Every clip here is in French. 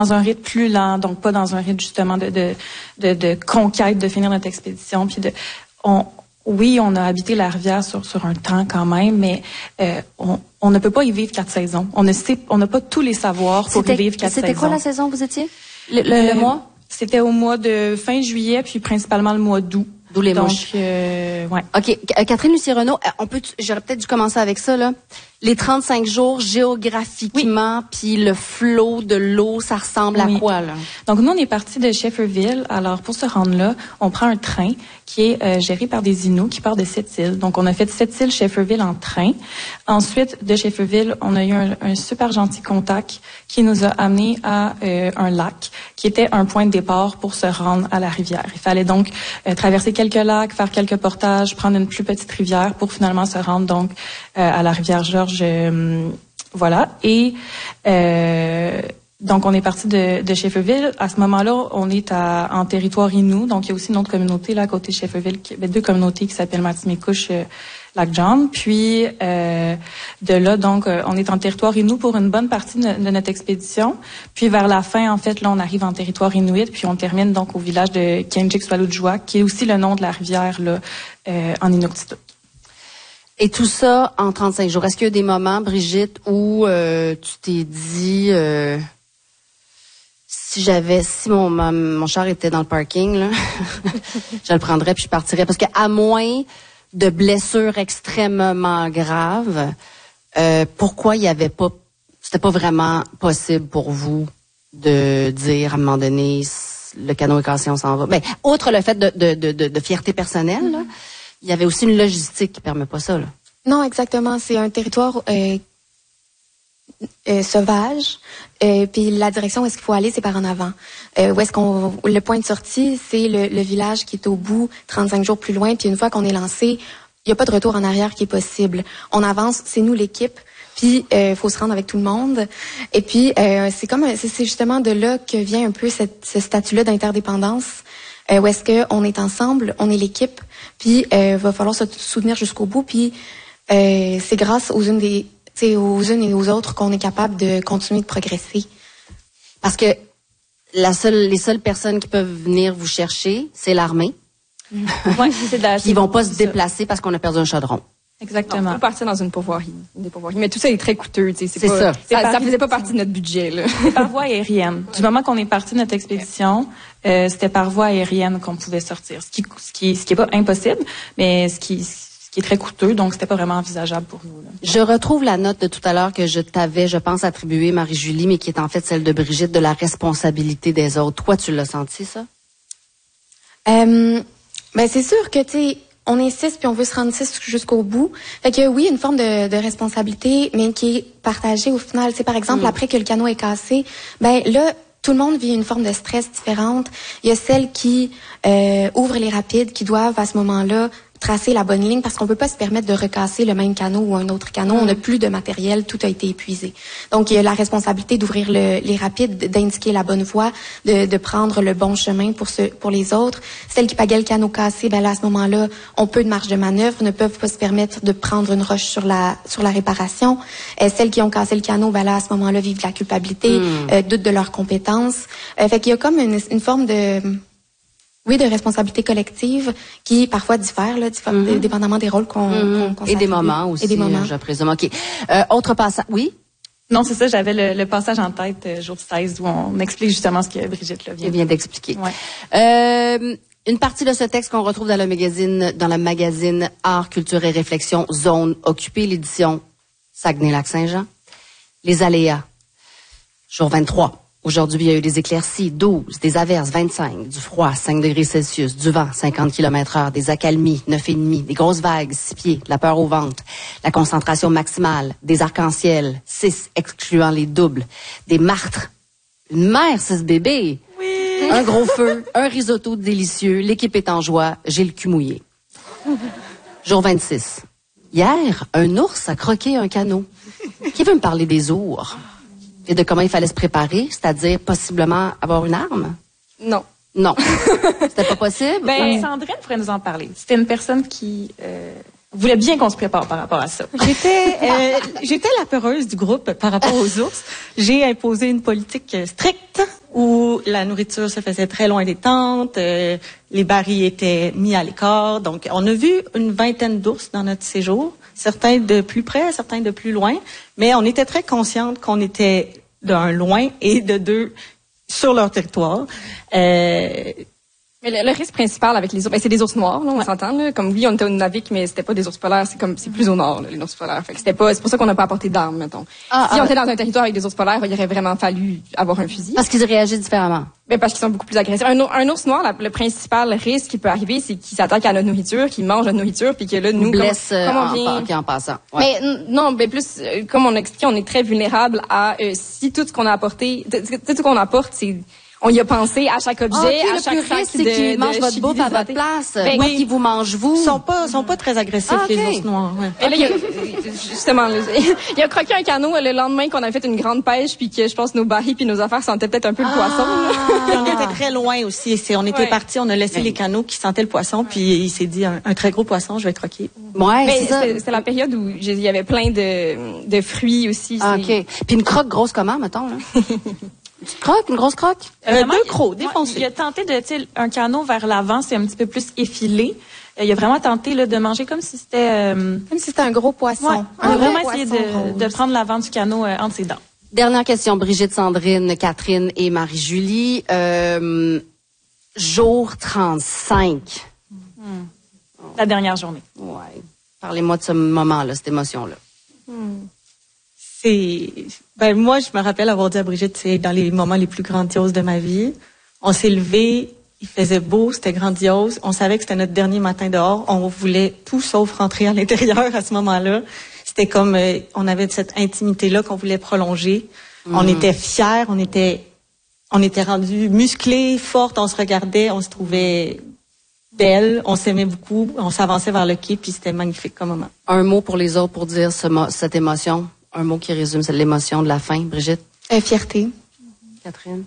dans un rythme plus lent, donc pas dans un rythme justement de conquête, de finir notre expédition. Puis oui, on a habité la rivière sur un temps quand même, mais on ne peut pas y vivre 4 saisons. On n'a pas tous les savoirs pour y vivre 4 saisons. C'était quoi la saison où vous étiez? Le mois? C'était au mois de fin juillet, puis principalement le mois d'août. D'où les mouches. Ouais. OK. Catherine Lucie-Renaud, j'aurais peut-être dû commencer avec ça, là. Les 35 jours géographiquement, puis le flot de l'eau, ça ressemble à quoi, là? Donc, nous, on est parti de Shefferville. Alors, pour se rendre là, on prend un train qui est géré par des Inuits qui part de Sept-Îles. Donc, on a fait Sept-Îles, Shefferville en train. Ensuite, de Shefferville, on a eu un super gentil contact qui nous a amené à un lac qui était un point de départ pour se rendre à la rivière. Il fallait donc traverser quelques lacs, faire quelques portages, prendre une plus petite rivière pour finalement se rendre donc à la rivière Georges. Voilà. Et donc, on est parti de Shefferville. À ce moment-là, on est en territoire Innu. Donc, il y a aussi une autre communauté là à côté de Shefferville, deux communautés qui s'appellent Matimekouche, Lac John. Puis, de là, donc, on est en territoire Innu pour une bonne partie de notre expédition. Puis, vers la fin, en fait, là, on arrive en territoire Inuit. Puis, on termine donc au village de Kinjik-Swalujjuaq, qui est aussi le nom de la rivière là en Inuktitut. Et tout ça en 35 jours. Est-ce qu'il y a des moments, Brigitte, où tu t'es dit si mon char était dans le parking, là, je le prendrais puis je partirais. Parce qu'à moins de blessures extrêmement graves, pourquoi il y avait pas, c'était pas vraiment possible pour vous de dire à un moment donné, le canot est cassé, on s'en va. Mais outre le fait de fierté personnelle, là, il y avait aussi une logistique qui permet pas ça, là. Non, exactement. C'est un territoire sauvage. Puis la direction où est-ce qu'il faut aller, c'est par en avant. Le point de sortie, c'est le village qui est au bout, 35 jours plus loin. Puis une fois qu'on est lancé, il n'y a pas de retour en arrière qui est possible. On avance, c'est nous l'équipe. Puis faut se rendre avec tout le monde. Et puis c'est justement de là que vient un peu ce statut-là d'interdépendance. Où est-ce qu'on est ensemble, on est l'équipe, puis va falloir se soutenir jusqu'au bout, puis c'est grâce aux unes et aux autres qu'on est capable de continuer de progresser. Parce que les seules personnes qui peuvent venir vous chercher, c'est l'armée. Ouais, Ils vont pas se déplacer parce qu'on a perdu un chaudron. Exactement. On peut partir dans une pourvoirie. Mais tout ça est très coûteux. C'est ça. Ça faisait pas partie de notre budget, là. C'est par voie aérienne. Du moment qu'on est parti de notre expédition, c'était par voie aérienne qu'on pouvait sortir. Ce qui est pas impossible, mais ce qui est très coûteux, donc c'était pas vraiment envisageable pour nous, là. Je retrouve la note de tout à l'heure que je t'avais, je pense, attribuée, Marie-Julie, mais qui est en fait celle de Brigitte, de la responsabilité des autres. Toi, tu l'as senti, ça? C'est sûr que, tu sais, on est 6 puis on veut se rendre 6 jusqu'au bout. Fait que oui, une forme de responsabilité, mais qui est partagée au final. C'est par exemple, après que le canot est cassé, là, tout le monde vit une forme de stress différente. Il y a celles qui ouvrent les rapides, qui doivent à ce moment-là tracer la bonne ligne parce qu'on peut pas se permettre de recasser le même canot ou un autre canot. On n'a plus de matériel, tout a été épuisé. Donc, il y a la responsabilité d'ouvrir les rapides, d'indiquer la bonne voie, de prendre le bon chemin pour les autres. Celles qui pagaient le canot cassé, là, à ce moment-là, ont peu de marge de manœuvre, ne peuvent pas se permettre de prendre une roche sur la réparation. Celles qui ont cassé le canot, là, à ce moment-là, vivent de la culpabilité, doutent de leurs compétences. Fait qu'il y a comme une forme de responsabilité collective qui parfois diffère, là, dépendamment des rôles qu'on et des moments aussi, je présume. OK. Autre passage, oui? Non, c'est ça, j'avais le passage en tête, jour 16, où on explique justement ce que Brigitte là, vient d'expliquer. Ouais. Une partie de ce texte qu'on retrouve dans le magazine Art, Culture et Réflexion, Zone Occupée, l'édition Saguenay-Lac-Saint-Jean. Les aléas. Jour 23. Aujourd'hui, il y a eu des éclaircies, 12, des averses, 25, du froid, 5 degrés Celsius, du vent, 50 km/h, des accalmies, 9,5, des grosses vagues, 6 pieds, de la peur au ventre, la concentration maximale, des arcs-en-ciel, 6, excluant les doubles, des martres, une mère, 6 bébés, oui. Un gros feu, un risotto délicieux, l'équipe est en joie, j'ai le cul mouillé. Jour 26. Hier, un ours a croqué un canot. Qui veut me parler des ours? Et de comment il fallait se préparer, c'est-à-dire possiblement avoir une arme? Non. Non. C'était pas possible? Sandrine pourrait nous en parler. C'était une personne qui voulait bien qu'on se prépare par rapport à ça. J'étais la peureuse du groupe par rapport aux ours. J'ai imposé une politique stricte où la nourriture se faisait très loin des tentes, les barils étaient mis à l'écart. Donc, on a vu une vingtaine d'ours dans notre séjour, certains de plus près, certains de plus loin, mais on était très consciente qu'on était d'un loin et de deux sur leur territoire. Mais le risque principal avec les ours, c'est des ours noirs, là, on s'entend, là. Comme oui, on était au Nunavik, mais c'était pas des ours polaires, c'est plus au nord, là, les ours polaires. Fait que c'est pour ça qu'on n'a pas apporté d'armes, mettons. Si on était dans un territoire avec des ours polaires, il aurait vraiment fallu avoir un fusil. Parce qu'ils réagissent différemment. Ben, parce qu'ils sont beaucoup plus agressifs. Un ours noir, le principal risque qui peut arriver, c'est qu'il s'attaque à notre nourriture, qu'il mange notre nourriture, puis que là, nous, blesse en passant. Ouais. Mais non, ben plus, comme on explique, on est très vulnérable à si tout ce qu'on a apporté, tout ce qu'on apporte, c'est on y a pensé à chaque objet, à chaque sac c'est qu'ils mangent votre bouffe à votre place. Ben, oui, qu'ils vous mangent vous. Ils sont pas très agressifs, les ours noirs. Ouais. Et là, justement, il a croqué un canot le lendemain qu'on a fait une grande pêche, puis que je pense nos barils puis nos affaires sentaient peut-être un peu le poisson. On était très loin aussi. On était partis, on a laissé les canots qui sentaient le poisson, puis il s'est dit un très gros poisson, je vais croquer. Ouais, c'est la période où il y avait plein de fruits aussi. OK. Puis une croque grosse comment, mettons, là? Une grosse croque? Deux crocs, défoncés. Il a tenté un canot vers l'avant, c'est un petit peu plus effilé. Il a vraiment tenté de manger comme si c'était un gros poisson. Ouais, on a vraiment essayé de prendre l'avant du canot entre ses dents. Dernière question, Brigitte, Sandrine, Catherine et Marie-Julie. Jour 35. La dernière journée. Ouais. Parlez-moi de ce moment-là, cette émotion-là. Moi, je me rappelle avoir dit à Brigitte, c'est dans les moments les plus grandioses de ma vie. On s'est levé, il faisait beau, c'était grandiose. On savait que c'était notre dernier matin dehors. On voulait tout sauf rentrer à l'intérieur à ce moment-là. C'était comme, on avait cette intimité-là qu'on voulait prolonger. On était fiers, on était rendus musclés, fortes, on se regardait, on se trouvait belle, on s'aimait beaucoup, on s'avançait vers le quai, puis c'était magnifique comme moment. Un mot pour les autres pour dire cette émotion. Un mot qui résume l'émotion de la fin, Brigitte? Fierté. Catherine?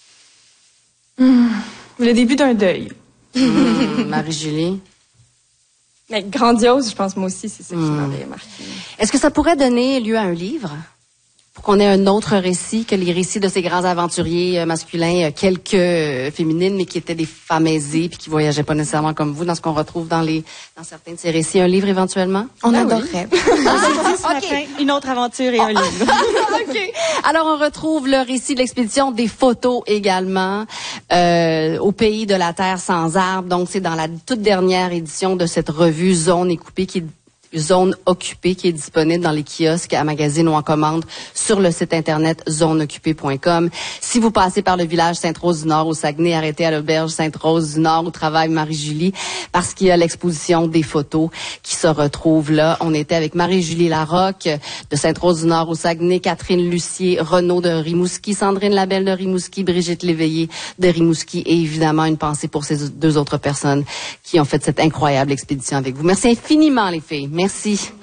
Le début d'un deuil. Marie-Julie? Mais grandiose, je pense, moi aussi, c'est ça qui m'avait marqué. Est-ce que ça pourrait donner lieu à un livre? Pour qu'on ait un autre récit que les récits de ces grands aventuriers masculins, quelques féminines, mais qui étaient des femmes aisées puis qui voyageaient pas nécessairement comme vous, dans ce qu'on retrouve dans certains de ces récits. Un livre éventuellement? On adorerait. Okay. Une autre aventure et un livre. OK. Alors, on retrouve le récit de l'expédition, des photos également, au pays de la Terre sans arbres. Donc, c'est dans la toute dernière édition de cette revue Zone Occupée qui est disponible dans les kiosques à magazine ou en commande sur le site internet zoneoccupée.com. Si vous passez par le village Sainte-Rose-du-Nord au Saguenay, arrêtez à l'auberge Sainte-Rose-du-Nord où travaille Marie-Julie parce qu'il y a l'exposition des photos qui se retrouve là. On était avec Marie-Julie Larocque de Sainte-Rose-du-Nord au Saguenay, Catherine Lucier, Renaud de Rimouski, Sandrine Labelle de Rimouski, Brigitte Léveillé de Rimouski et évidemment une pensée pour ces deux autres personnes qui ont fait cette incroyable expédition avec vous. Merci infiniment les filles. Merci.